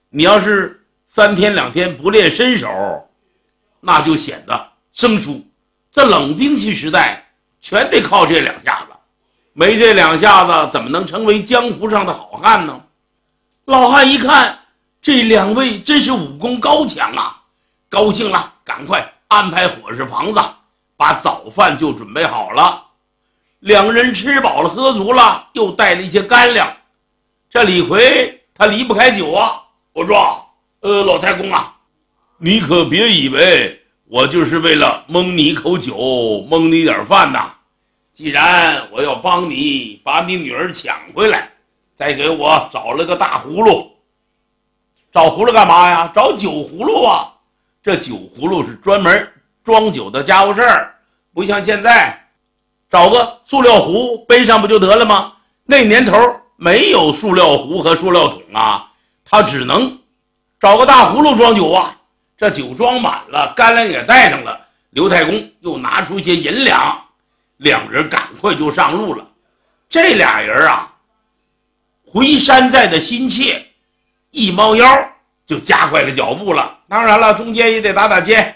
你要是3天2天不练身手，那就显得生疏。这冷兵器时代全得靠这2下子，没这2下子怎么能成为江湖上的好汉呢？老汉一看这2位真是武功高强啊，高兴了，赶快安排伙食房子，把早饭就准备好了。2人吃饱了喝足了，又带了一些干粮。这李逵他离不开酒啊。我说老太公啊，你可别以为我就是为了蒙你一口酒，蒙你点饭呐。既然我要帮你把你女儿抢回来，再给我找了个大葫芦。找葫芦干嘛呀？找酒葫芦啊。这酒葫芦是专门装酒的家伙事儿，不像现在找个塑料壶背上不就得了吗？那年头没有塑料壶和塑料桶啊，他只能找个大葫芦装酒啊。这酒装满了，干粮也带上了，刘太公又拿出一些银两，2人赶快就上路了。这俩人啊，回山寨的心切，一猫腰就加快了脚步了。当然了，中间也得打肩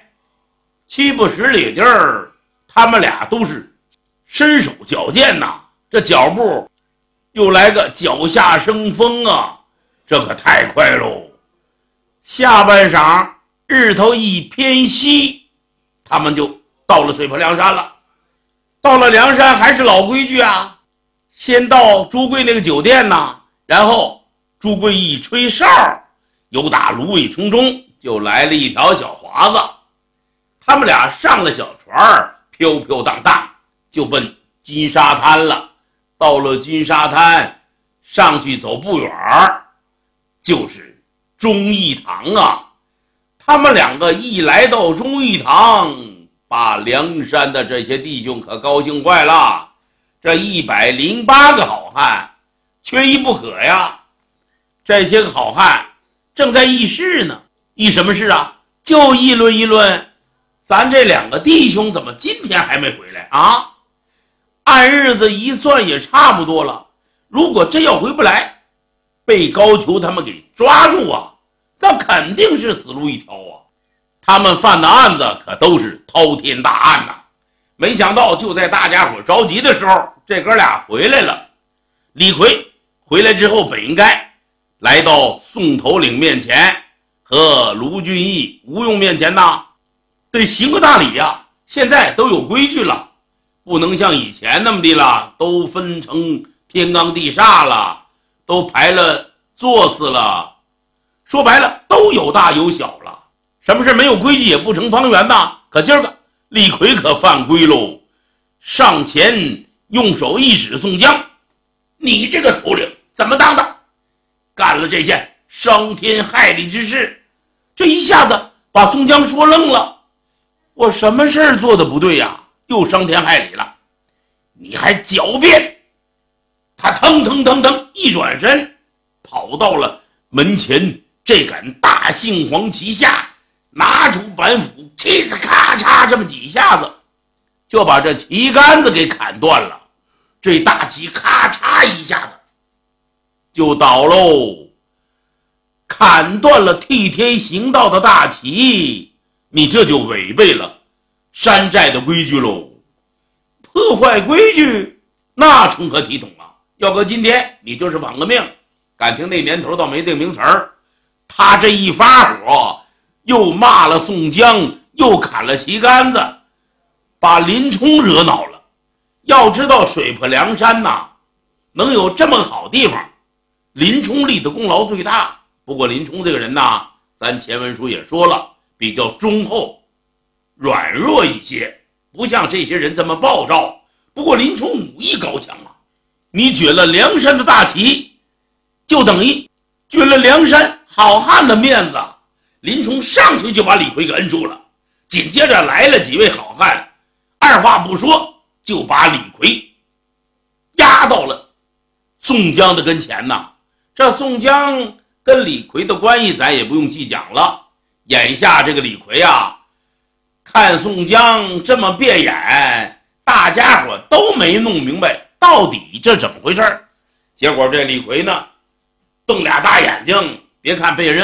，7、8十里地儿，他们俩都是身手矫健呐，这脚步又来个脚下生风啊，这可太快喽。下半晌日头一偏西，他们就到了水泊梁山了。到了梁山还是老规矩啊，先到朱贵那个酒店呐，然后朱贵一吹哨，由打芦苇丛中就来了一条小华子。他们俩上了小船，飘飘荡荡就奔金沙滩了。到了金沙滩，上去走不远就是忠义堂啊。他们2个一来到忠义堂，把梁山的这些弟兄可高兴坏了。这108个好汉缺一不可呀。这些个好汉正在议事呢，议什么事啊？就议论一论咱这2个弟兄怎么今天还没回来啊？按日子一算也差不多了，如果真要回不来，被高俅他们给抓住啊，那肯定是死路一条啊。他们犯的案子可都是滔天大案呐。没想到就在大家伙着急的时候，这哥俩回来了。李逵回来之后本应该来到宋头领面前，和卢俊义、吴用面前呐，得行个大礼呀。现在都有规矩了，不能像以前那么的了，都分成天罡地煞了，都排了座次了，说白了都有大有小了。什么事没有规矩也不成方圆呐。可今儿个李逵可犯规喽，上前用手一指宋江，你这个头领怎么当的？干了这件伤天害理之事。这一下子把宋江说愣了，我什么事儿做的不对呀？又伤天害理了，你还狡辩。他腾一转身跑到了门前，这杆大杏黄旗下，拿出板斧，嘁呲咔嚓这么几下子就把这旗杆子给砍断了。这大旗咔嚓一下子就倒喽，砍断了替天行道的大旗，你这就违背了山寨的规矩喽。破坏规矩那成何体统啊？要搁今天你就是枉了命。感情那年头倒没这个名词儿。他这一发火，又骂了宋江，又砍了旗杆子，把林冲惹恼了。要知道水泊梁山呐，能有这么好地方，林冲立的功劳最大。不过林冲这个人呐，咱前文书也说了，比较忠厚软弱一些，不像这些人这么暴躁。不过林冲武艺高强啊，你撅了梁山的大旗，就等于撅了梁山好汉的面子。林冲上去就把李逵给摁住了，紧接着来了几位好汉，二话不说就把李逵压到了宋江的跟前呐。这宋江跟李逵的关系咱也不用细讲了。眼下这个李逵啊，看宋江这么别眼，大家伙都没弄明白到底这怎么回事。结果这李逵呢，瞪俩大眼睛，别看被人